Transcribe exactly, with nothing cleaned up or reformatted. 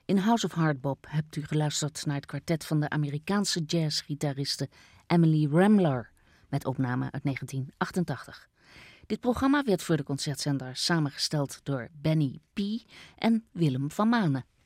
In House of Hardbop hebt u geluisterd naar het kwartet van de Amerikaanse jazzgitariste Emily Ramler met opname uit negentien achtentachtig. Dit programma werd voor de concertzender samengesteld door Benny P. en Willem van Manen.